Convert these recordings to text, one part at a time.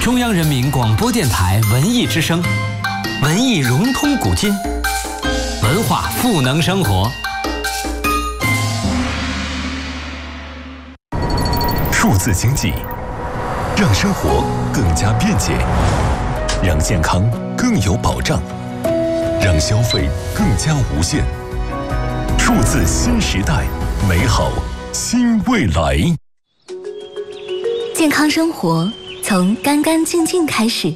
中央人民广播电台文艺之声，文艺融通古今，文化赋能生活。 数字经济让生活更加便捷，让健康更有保障，让消费更加无限。数字新时代，美好新未来。 健康生活从干干净净开始。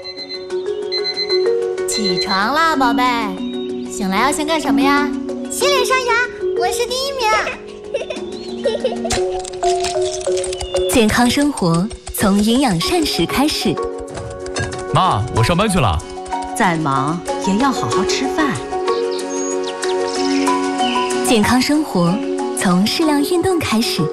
起床啦，宝贝！醒来要先干什么呀？ 洗脸刷牙，我是第1名。 健康生活从营养膳食开始。 妈，我上班去了。 再忙也要好好吃饭。 健康生活从适量运动开始。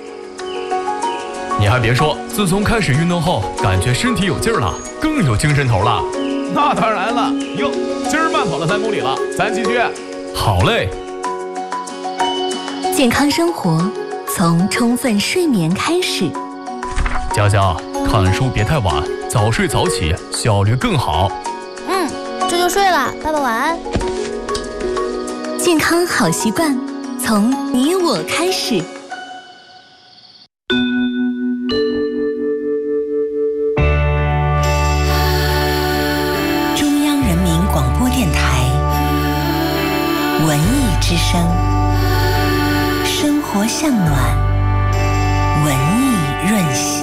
你还别说，自从开始运动后，感觉身体有劲儿了，更有精神头了。 那当然了，哟，今儿慢跑了3公里了，咱继续。 好嘞。 健康生活从充分睡眠开始。 佳佳，看书别太晚，早睡早起，效率更好。 这就睡了，爸爸晚安。 健康好习惯从你我开始。 中央人民广播电台文艺之声，生活向暖，文艺润心。